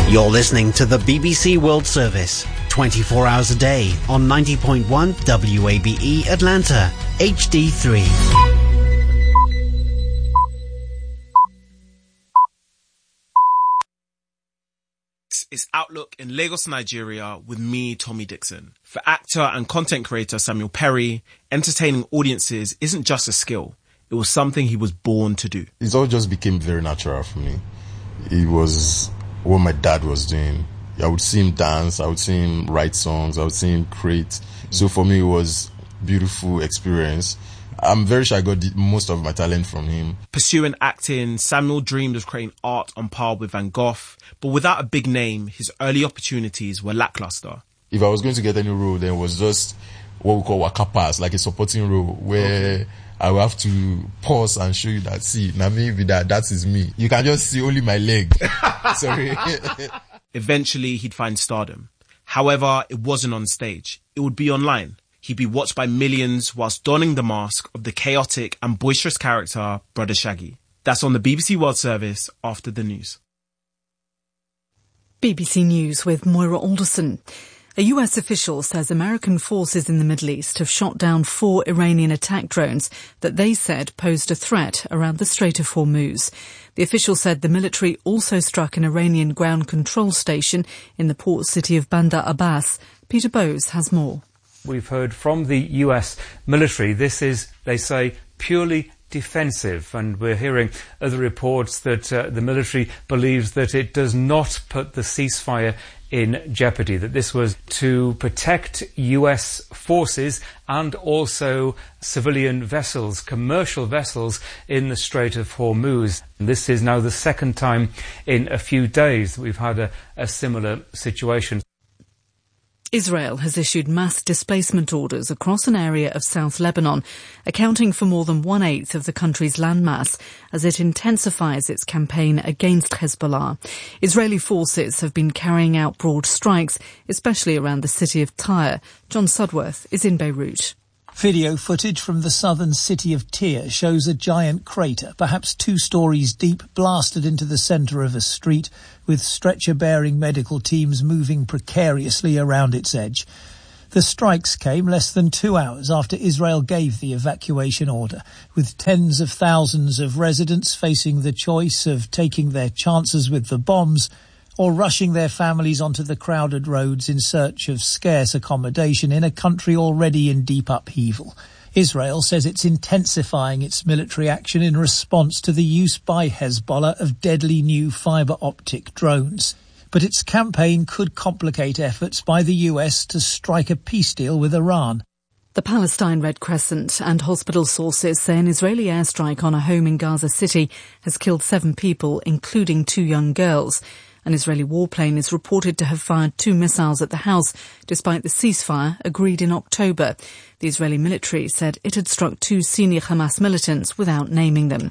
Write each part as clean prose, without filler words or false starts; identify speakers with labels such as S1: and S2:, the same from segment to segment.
S1: You're listening to the BBC World Service, 24 hours a day on 90.1 WABE Atlanta, HD3.
S2: This is Outlook in Lagos, Nigeria, with me, Tommy Dixon. For actor and content creator Samuel Perry, entertaining audiences isn't just a skill. It was something he was born to do.
S3: It all just became very natural for me. It was what my dad was doing. I would see him dance, I would see him write songs, I would see him create. So for me, it was a beautiful experience. I'm very sure I got most of my talent from him.
S2: Pursuing acting, Samuel dreamed of creating art on par with Van Gogh, but without a big name, his early opportunities were lackluster.
S3: If I was going to get any role, then it was just what we call waka pass, like a supporting role, where I will have to pause and show you that, see, now maybe that is me. You can just see only my leg. Sorry.
S2: Eventually, he'd find stardom. However, it wasn't on stage. It would be online. He'd be watched by millions whilst donning the mask of the chaotic and boisterous character, Brother Shaggy. That's on the BBC World Service after the news.
S4: BBC News with Moira Alderson. A US official says American forces in the Middle East have shot down 4 Iranian attack drones that they said posed a threat around the Strait of Hormuz. The official said the military also struck an Iranian ground control station in the port city of Bandar Abbas. Peter Bowes has more.
S5: We've heard from the US military. This is, they say, purely defensive, and we're hearing other reports that the military believes that it does not put the ceasefire in jeopardy, that this was to protect US forces and also civilian vessels, commercial vessels in the Strait of Hormuz. And this is now the second time in a few days that we've had a similar situation.
S4: Israel has issued mass displacement orders across an area of South Lebanon, accounting for more than 1/8 of the country's landmass, as it intensifies its campaign against Hezbollah. Israeli forces have been carrying out broad strikes, especially around the city of Tyre. John Sudworth is in Beirut.
S6: Video footage from the southern city of Tyre shows a giant crater, perhaps 2 stories deep, blasted into the centre of a street, with stretcher-bearing medical teams moving precariously around its edge. The strikes came less than 2 hours after Israel gave the evacuation order, with tens of thousands of residents facing the choice of taking their chances with the bombs or rushing their families onto the crowded roads in search of scarce accommodation in a country already in deep upheaval. Israel says it's intensifying its military action in response to the use by Hezbollah of deadly new fibre-optic drones. But its campaign could complicate efforts by the US to strike a peace deal with Iran.
S4: The Palestine Red Crescent and hospital sources say an Israeli airstrike on a home in Gaza City has killed 7 people, including 2 young girls. An Israeli warplane is reported to have fired 2 missiles at the house, despite the ceasefire agreed in October. The Israeli military said it had struck 2 senior Hamas militants without naming them.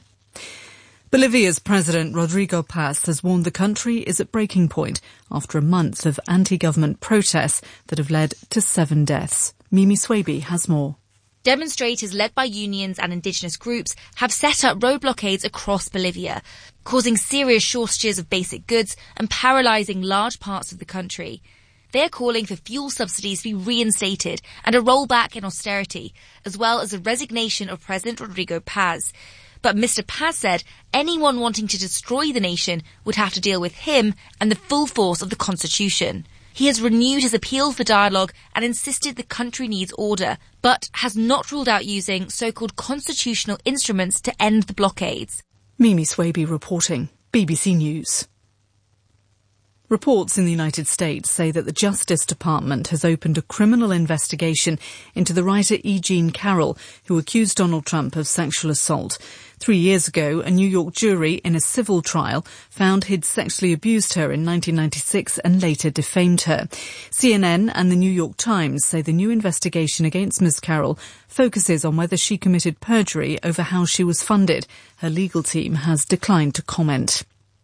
S4: Bolivia's President Rodrigo Paz has warned the country is at breaking point after a month of anti-government protests that have led to 7 deaths. Mimi Swaby has more.
S7: Demonstrators led by unions and indigenous groups have set up road blockades across Bolivia, causing serious shortages of basic goods and paralysing large parts of the country. They're calling for fuel subsidies to be reinstated and a rollback in austerity, as well as the resignation of President Rodrigo Paz. But Mr. Paz said anyone wanting to destroy the nation would have to deal with him and the full force of the constitution. He has renewed his appeal for dialogue and insisted the country needs order, but has not ruled out using so-called constitutional instruments to end the blockades.
S4: Mimi Swaby reporting, BBC News. Reports in the United States say that the Justice Department has opened a criminal investigation into the writer E. Jean Carroll, who accused Donald Trump of sexual assault. 3 years ago, a New York jury in a civil trial found he'd sexually abused her in 1996 and later defamed her. CNN and the New York Times say the new investigation against Ms. Carroll focuses on whether she committed perjury over how she was funded. Her legal team has declined to comment.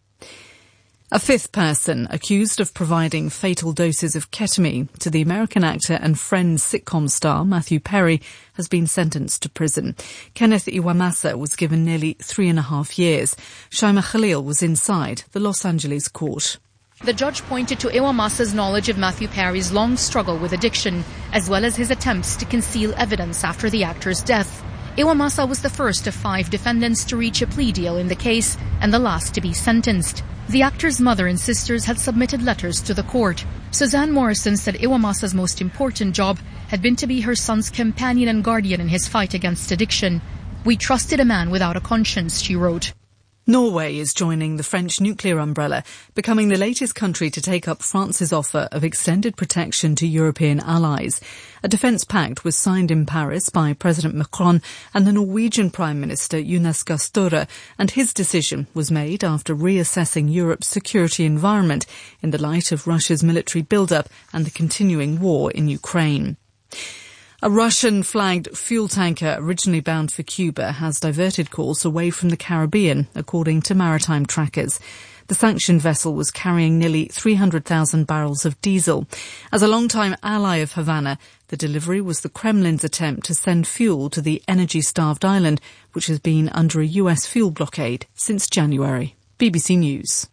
S4: A 5th person accused of providing fatal doses of ketamine to the American actor and Friends sitcom star Matthew Perry has been sentenced to prison. Kenneth Iwamasa was given nearly 3.5 years. Shaima Khalil was inside the Los Angeles court.
S8: The judge pointed to Iwamassa's knowledge of Matthew Perry's long struggle with addiction, as well as his attempts to conceal evidence after the actor's death. Iwamassa was the first of 5 defendants to reach a plea deal in the case, and the last to be sentenced. The actor's mother and sisters had submitted letters to the court. Suzanne Morrison said Iwamassa's most important job had been to be her son's companion and guardian in his fight against addiction. "We trusted a man without a conscience," she wrote.
S4: Norway is joining the French nuclear umbrella, becoming the latest country to take up France's offer of extended protection to European allies. A defence pact was signed in Paris by President Macron and the Norwegian Prime Minister Jonas Gahr Støre, and his decision was made after reassessing Europe's security environment in the light of Russia's military build-up and the continuing war in Ukraine. A Russian-flagged fuel tanker originally bound for Cuba has diverted course away from the Caribbean, according to maritime trackers. The sanctioned vessel was carrying nearly 300,000 barrels of diesel. As a long-time ally of Havana, the delivery was the Kremlin's attempt to send fuel to the energy-starved island, which has been under a US fuel blockade since January. BBC News.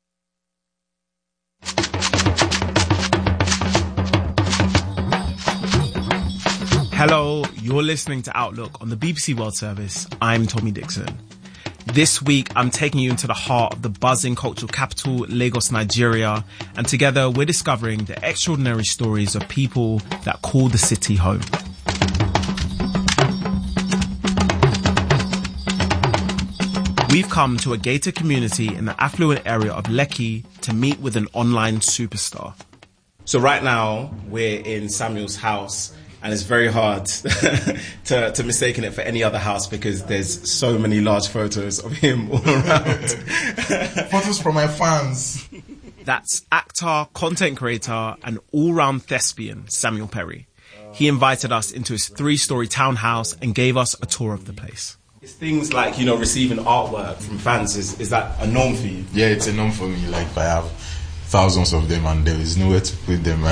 S2: Hello, you're listening to Outlook on the BBC World Service. I'm Tommy Dixon. This week, I'm taking you into the heart of the buzzing cultural capital, Lagos, Nigeria, and together we're discovering the extraordinary stories of people that call the city home. We've come to a gated community in the affluent area of Lekki to meet with an online superstar. So right now, we're in Samuel's house. And it's very hard to mistaken it for any other house because there's so many large photos of him all around.
S9: Photos from my fans.
S2: That's actor, content creator, and all-round thespian Samuel Perry. He invited us into his 3-story townhouse and gave us a tour of the place. It's things like, receiving artwork from fans. Is that a norm for you?
S3: Yeah, it's a norm for me. Like, I have thousands of them and there is nowhere to put them.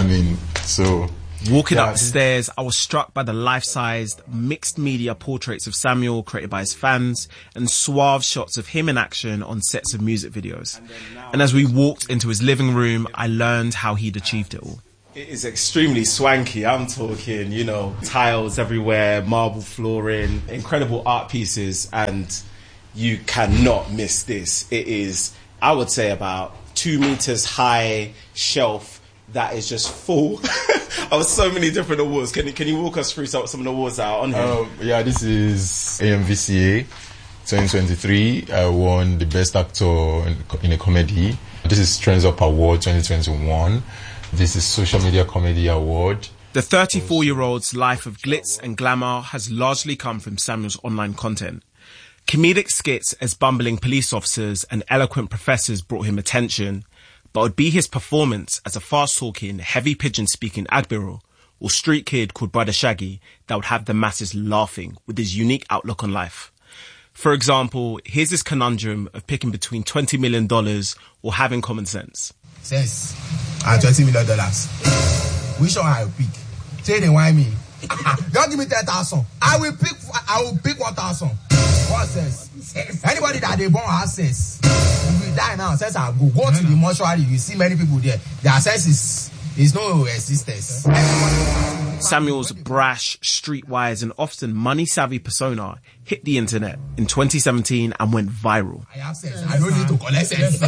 S2: Walking up the stairs, I was struck by the life-sized, mixed-media portraits of Samuel created by his fans and suave shots of him in action on sets of music videos. And as we walked into his living room, I learned how he'd achieved it all. It is extremely swanky. I'm talking, tiles everywhere, marble flooring, incredible art pieces, and you cannot miss this. It is, I would say, about 2 meters high shelf that is just full of so many different awards. Can you walk us through some of the awards that are on here?
S3: This is AMVCA 2023. I won the Best Actor in a Comedy. This is Trends Up Award 2021. This is Social Media Comedy Award.
S2: The 34-year-old's life of glitz and glamour has largely come from Samuel's online content. Comedic skits as bumbling police officers and eloquent professors brought him attention, but it would be his performance as a fast-talking, heavy pigeon-speaking Agbero or street kid called Brother Shaggy that would have the masses laughing with his unique outlook on life. For example, here's his conundrum of picking between $20 million or having common sense.
S9: Sense. $20 million. Which one I will pick? Say they want me. Don't give me 10,000. I will pick 1,000. What sense? Anybody that they born has sense. If you die now, sense I go to the mortuary. You see many people there. Their sense is no existence.
S2: Samuel's brash, streetwise, and often money-savvy persona hit the internet in 2017 and went viral.
S9: I have sense. I don't need to collect sense.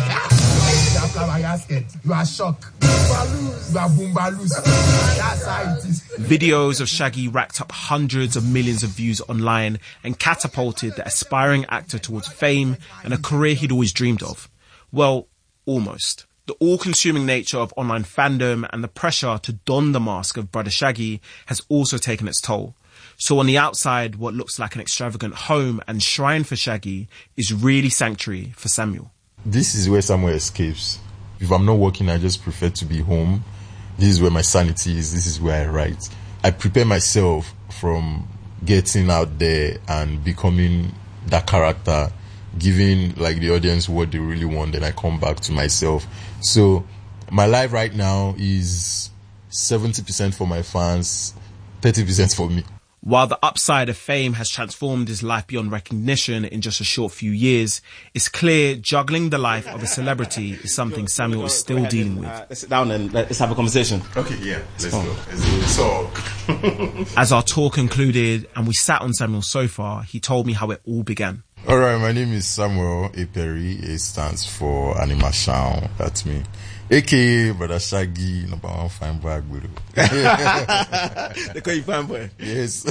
S9: You are shocked. You are boombaloo. That's how it is.
S2: Videos of Shaggy racked up hundreds of millions of views online and catapulted the aspiring actor towards fame and a career he'd always dreamed of. Well, almost. The all-consuming nature of online fandom and the pressure to don the mask of Brother Shaggy has also taken its toll. So on the outside, what looks like an extravagant home and shrine for Shaggy is really sanctuary for Samuel.
S3: This is where Samuel escapes. If I'm not working, I just prefer to be home. This is where my sanity is. This is where I write. I prepare myself from getting out there and becoming that character, giving the audience what they really want, then I come back to myself. So my life right now is 70% for my fans, 30% for me.
S2: While the upside of fame has transformed his life beyond recognition in just a short few years, it's clear juggling the life of a celebrity is something Samuel is still dealing with.
S10: Let's sit down and let's have a conversation.
S3: Okay, yeah, let's go. Let's talk.
S2: As our tour concluded and we sat on Samuel's sofa, he told me how it all began.
S3: All right, my name is Samuel Eperi. A stands for Animation. That's me. AKA Brother Shaggy, number one fine boy.
S10: They call you fine boy.
S3: Yes.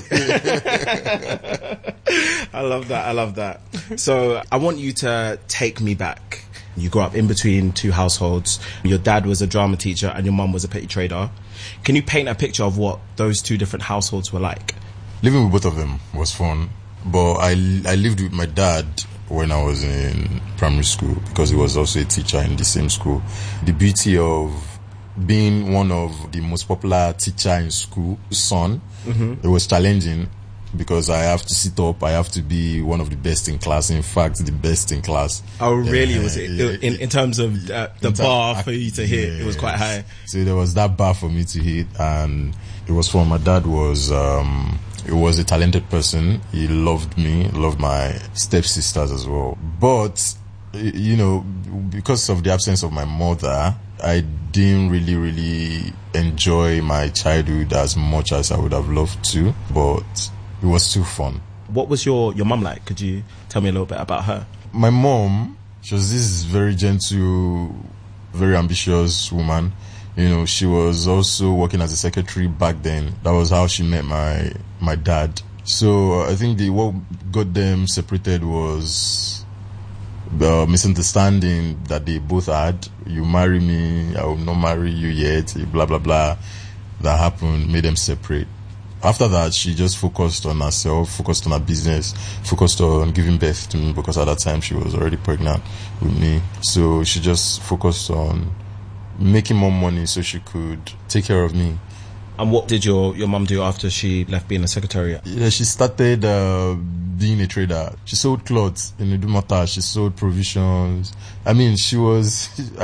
S10: I love that. So I want you to take me back. You grew up in between two households. Your dad was a drama teacher and your mum was a petty trader. Can you paint a picture of what those two different households were like?
S3: Living with both of them was fun, but I lived with my dad when I was in primary school because he was also a teacher in the same school. The beauty of being one of the most popular teacher in school, son, it was challenging because I have to sit up, I have to be one of the best in class, in fact, the best in class.
S10: Oh, really? Was it? In terms of the bar for you to hit, it was quite high.
S3: So there was that bar for me to hit, and it was fun. My dad was he was a talented person. He loved me, loved my stepsisters as well. But, you know, because of the absence of my mother, I didn't really enjoy my childhood as much as I would have loved to. But it was still fun.
S10: What was your mum like? Could you tell me a little bit about her?
S3: My mom, she was this very gentle, very ambitious woman. You know, she was also working as a secretary back then. That was how she met my dad. So I think what got them separated was the misunderstanding that they both had. You marry me, I will not marry you yet, blah, blah, blah. That happened, made them separate. After that, she just focused on herself, focused on her business, focused on giving birth to me because at that time she was already pregnant with me. So she just focused on making more money so she could take care of me.
S10: And what did your mum do after she left being a secretary?
S3: Yeah, she started being a trader. She sold clothes in Idumota. She sold provisions. I mean, she was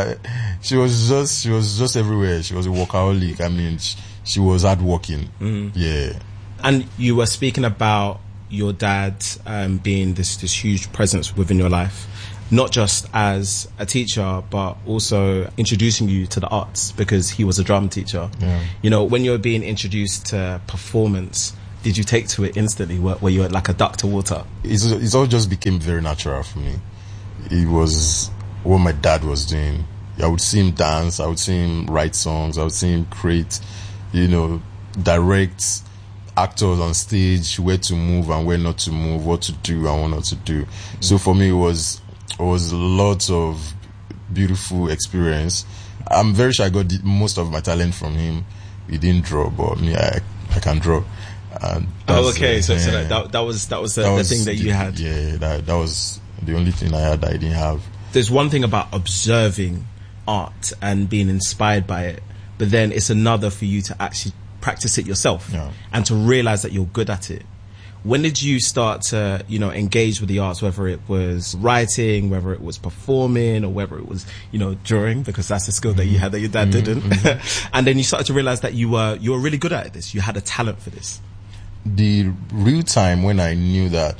S3: just everywhere. She was a workaholic. I mean, she was hardworking. Yeah.
S10: And you were speaking about your dad being this huge presence within your life. Not just as a teacher, but also introducing you to the arts because he was a drama teacher.
S3: Yeah.
S10: You know, when you were being introduced to performance, did you take to it instantly? Were you like a duck to water?
S3: It all just became very natural for me. It was what my dad was doing. I would see him dance, I would see him write songs, I would see him create, you know, direct actors on stage, where to move and where not to move, what to do and what not to do. So for me, it was lots of beautiful experience. I'm very sure I got most of my talent from him. He didn't draw, but me, I can draw. And
S10: okay. So that was the thing that you had.
S3: Yeah, that was the only thing I had that I didn't have.
S10: There's one thing about observing art and being inspired by it, but then it's another for you to actually practice it yourself and to realize that you're good at it. When did you start to, you know, engage with the arts, whether it was writing, whether it was performing, or whether it was, you know, drawing, because that's a skill that you had that your dad didn't. And then you started to realize that you were really good at this. You had a talent for this.
S3: The real time when I knew that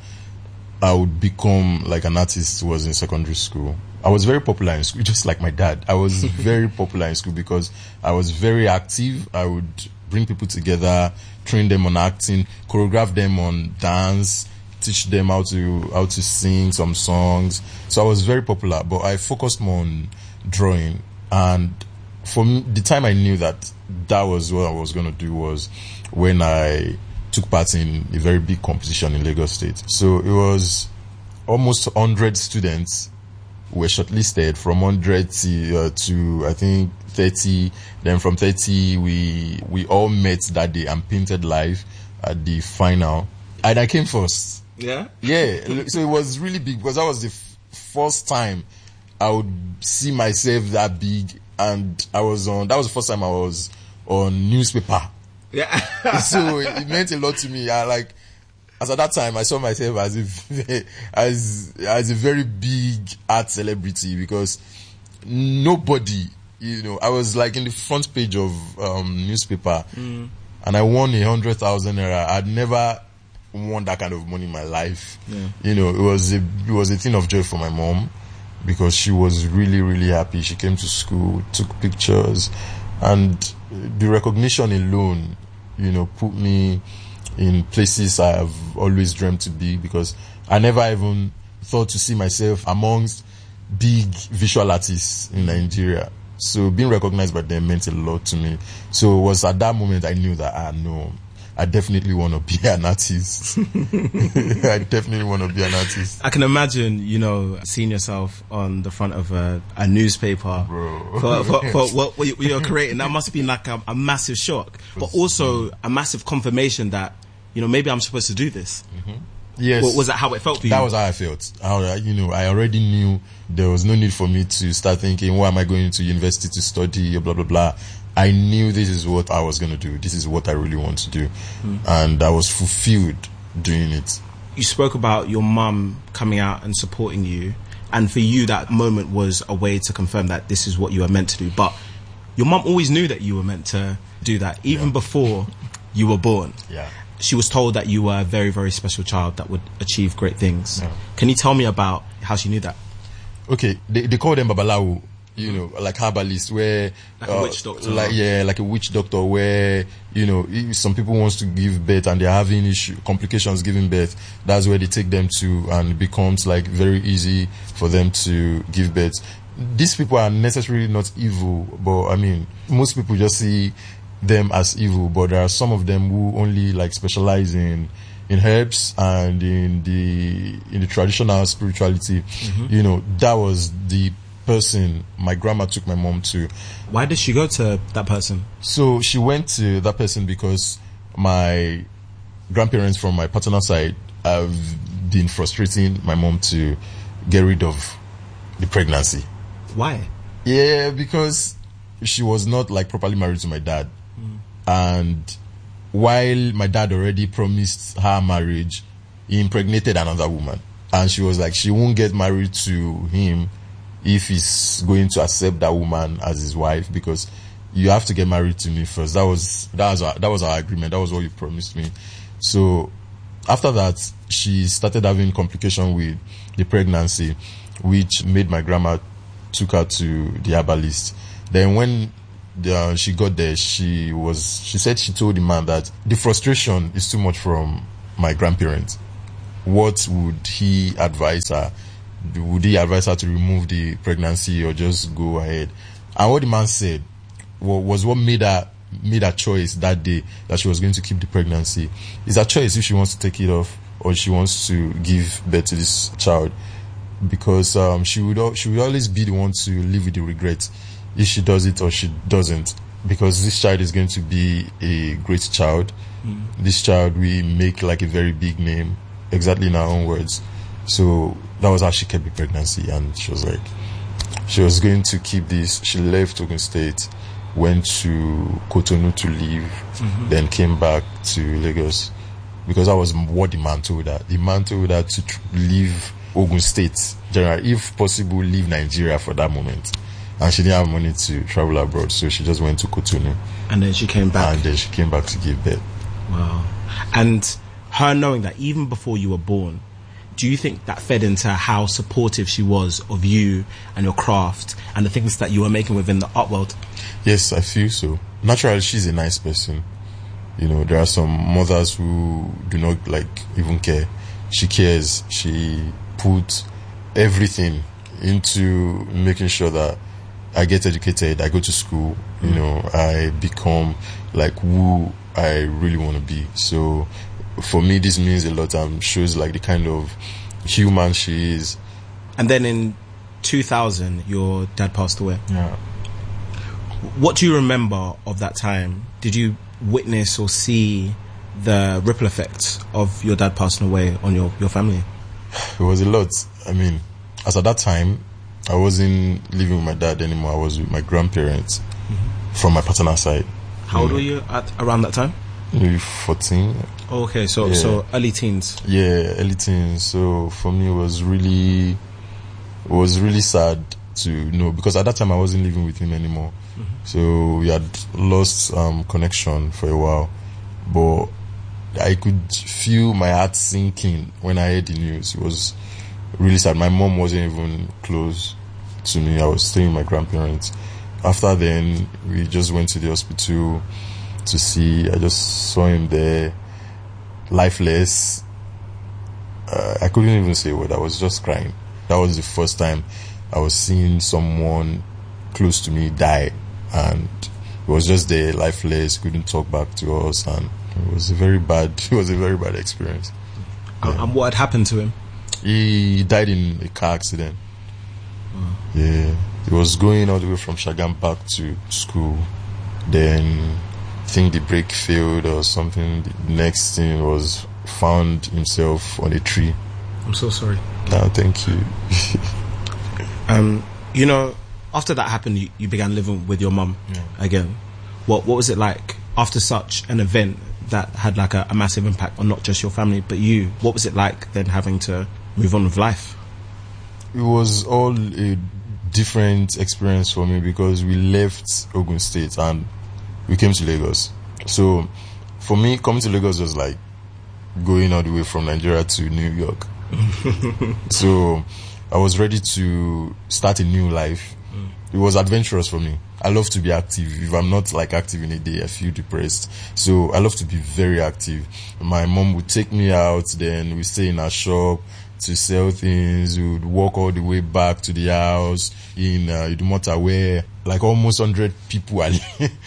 S3: I would become like an artist was in secondary school. I was very popular in school, just like my dad. I was very popular in school because I was very active. I would bring people together, train them on acting, choreograph them on dance, teach them how to sing some songs. So I was very popular, but I focused more on drawing. And for me, the time I knew that was what I was going to do was when I took part in a very big competition in Lagos State. So it was almost 100 students were shortlisted, from 100 to I think 30. Then from 30, we all met that day and painted live at the final. And I came first.
S10: Yeah?
S3: Yeah. So it was really big because that was the first time I would see myself that big. And that was the first time I was on newspaper.
S10: Yeah.
S3: So it meant a lot to me. As at that time, I saw myself as a very big art celebrity because nobody, you know, I was like in the front page of newspaper, and I won 100,000 naira. I'd never won that kind of money in my life. Yeah. You know, it was a thing of joy for my mom, because she was really, really happy. She came to school, took pictures, and the recognition alone, you know, put me in places I have always dreamt to be, because I never even thought to see myself amongst big visual artists in Nigeria. So being recognized by them meant a lot to me. So it was at that moment I knew that, no, I definitely want to be an artist. I definitely want to be an artist.
S10: I can imagine, you know, seeing yourself on the front of a newspaper for what you're creating. That must be like a massive shock, but also a massive confirmation that, you know, maybe I'm supposed to do this. Mm-hmm.
S3: Yes.
S10: Was that how it felt for you?
S3: That was how I felt. You know, I already knew there was no need for me to start thinking, why am I going to university to study, blah, blah, blah. I knew this is what I was going to do. This is what I really want to do. And I was fulfilled doing it.
S10: You spoke about your mum coming out and supporting you. And for you, that moment was a way to confirm that this is what you were meant to do. But your mum always knew that you were meant to do that, even before you were born.
S3: Yeah.
S10: She was told that you were a very, very special child that would achieve great things. Yeah. Can you tell me about how she knew that?
S3: Okay, they call them Babalawo, you know, like herbalist, where
S10: like a witch doctor.
S3: Like a witch doctor, where, you know, if some people wants to give birth and they're having complications giving birth, that's where they take them to, and it becomes like very easy for them to give birth. These people are necessarily not evil, but I mean, most people just see them as evil, but there are some of them who only like specialize in herbs and in the traditional spirituality. You know, that was the person my grandma took my mom to.
S10: Why did she go to that person?
S3: So she went to that person because my grandparents from my paternal side have been frustrating my mom to get rid of the pregnancy.
S10: Why?
S3: Yeah, because she was not like properly married to my dad. And while my dad already promised her marriage, he impregnated another woman. And she was like, she won't get married to him if he's going to accept that woman as his wife, because you have to get married to me first. That was our agreement. That was what you promised me. So after that, she started having complication with the pregnancy, which made my grandma took her to the herbalist. Then when she got there, she said she told the man that the frustration is too much from my grandparents. What would he advise her? Would he advise her to remove the pregnancy or just go ahead? And what the man said was what made her choice that day, that she was going to keep the pregnancy. It's her choice if she wants to take it off or she wants to give birth to this child, because she would always be the one to live with the regret if she does it or she doesn't, because this child is going to be a great child. This child will make like a very big name, exactly in her own words. So that was how she kept the pregnancy, and she was like, she was going to keep this. She left Ogun State, went to Cotonou to live, then came back to Lagos, because that was what the man told her. The man told her to leave Ogun State, generally, if possible, leave Nigeria for that moment. And she didn't have money to travel abroad, so she just went to Cotonou.
S10: And then she came back.
S3: And then she came back to give birth.
S10: Wow. And her knowing that even before you were born, do you think that fed into how supportive she was of you and your craft and the things that you were making within the art world?
S3: Yes, I feel so. Naturally, she's a nice person. You know, there are some mothers who do not like even care. She cares. She puts everything into making sure that I get educated, I go to school, you know, I become like who I really want to be. So for me, this means a lot and shows like the kind of human she is.
S10: And then in 2000, your dad passed away.
S3: Yeah.
S10: What do you remember of that time? Did you witness or see the ripple effects of your dad passing away on your family?
S3: It was a lot. I mean, as at that time, I wasn't living with my dad anymore. I was with my grandparents from my paternal side.
S10: How old were you at around that time?
S3: Maybe 14.
S10: Okay, so early teens.
S3: Yeah, early teens. So for me, it was really sad to know, because at that time I wasn't living with him anymore. So we had lost connection for a while. but I could feel my heart sinking when I heard the news. It was really sad. My mom wasn't even close to me. I was staying with my grandparents. After then, we just went to the hospital to see. I just saw him there, lifeless. I couldn't even say a word. I was just crying. That was the first time I was seeing someone close to me die, and he was just there, lifeless, couldn't talk back to us, and it was a very bad experience. Yeah.
S10: And what had happened to him?
S3: He died in a car accident. Yeah, he was going all the way from Shagam Park to school. Then I think the brake failed or something. The next thing was found himself on a tree.
S10: I'm so sorry.
S3: No, thank you.
S10: You know, after that happened, you began living with your mum again. What was it like after such an event that had like a massive impact on not just your family but you? What was it like then having to move on with life?
S3: It was all a different experience for me because we left Ogun State and we came to Lagos. So for me, coming to Lagos was like going all the way from Nigeria to New York. So I was ready to start a new life. It was adventurous for me. I love to be active. If I'm not like active in a day, I feel depressed. So I love to be very active. My mom would take me out, then we stay in our shop to sell things. We would walk all the way back to the house in Idumota, where like almost 100 people are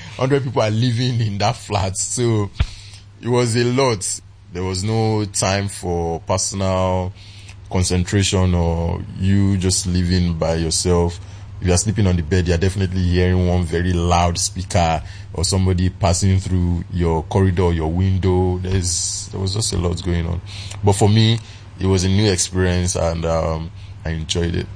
S3: living in that flat. So it was a lot. There was no time for personal concentration or you just living by yourself. If you're sleeping on the bed, you're definitely hearing one very loud speaker or somebody passing through your corridor, your window. There was just a lot going on. But for me, it was a new experience and I enjoyed it.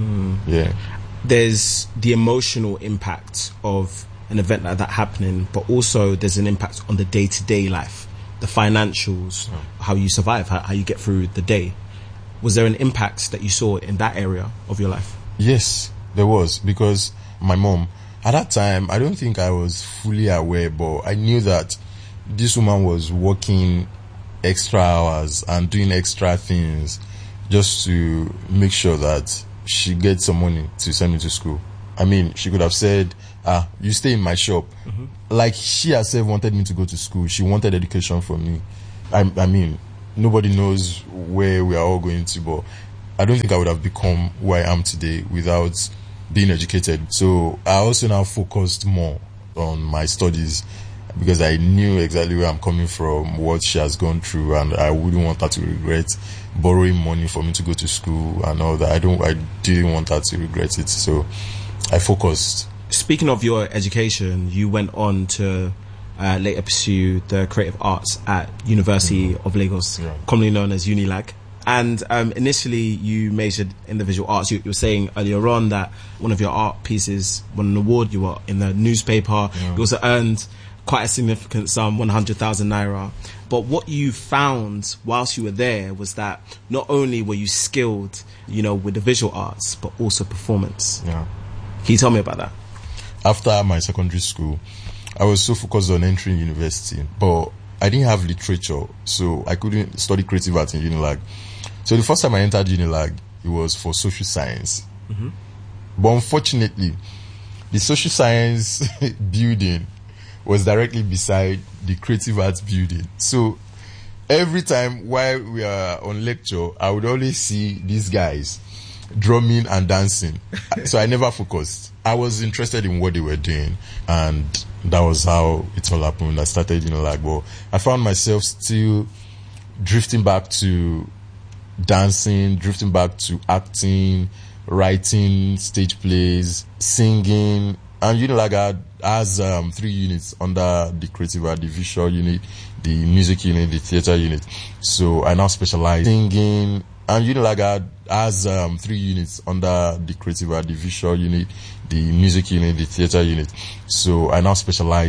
S3: Yeah.
S10: There's the emotional impact of an event like that happening, but also there's an impact on the day-to-day life, the financials, how you survive, how you get through the day. Was there an impact that you saw in that area of your life?
S3: Yes, there was, because my mom, at that time, I don't think I was fully aware, but I knew that this woman was working extra hours and doing extra things just to make sure that she gets some money to send me to school. I mean, she could have said, you stay in my shop. Like she herself wanted me to go to school. She wanted education from me. I mean, nobody knows where we are all going to, but I don't think I would have become who I am today without being educated. So I also now focused more on my studies because I knew exactly where I'm coming from, what she has gone through, and I wouldn't want her to regret borrowing money for me to go to school and all that. I didn't want her to regret it, so I focused.
S10: Speaking of your education, you went on to later pursue the creative arts at University of Lagos, commonly known as Unilag. And initially you majored in the visual arts. You were saying earlier on that one of your art pieces won an award. You were in the newspaper. You also earned quite a significant sum, 100,000 naira. But what you found whilst you were there was that not only were you skilled, with the visual arts, but also performance.
S3: Yeah.
S10: Can you tell me about that?
S3: After my secondary school, I was so focused on entering university, but I didn't have literature, so I couldn't study creative art in Unilag. So the first time I entered Unilag, it was for social science. But unfortunately, the social science building was directly beside the creative arts building. So every time while we are on lecture, I would always see these guys drumming and dancing. So I never focused. I was interested in what they were doing, and that was how it all happened. I started Unilag, but I found myself still drifting back to dancing, drifting back to acting, writing stage plays, singing. And Unilag has 3 units under the creative art: the visual unit, the music unit, the theatre unit. So I now specialize in singing. And Unilag has 3 units under the creative art: the visual unit, the music unit, the theatre unit. So I now specialize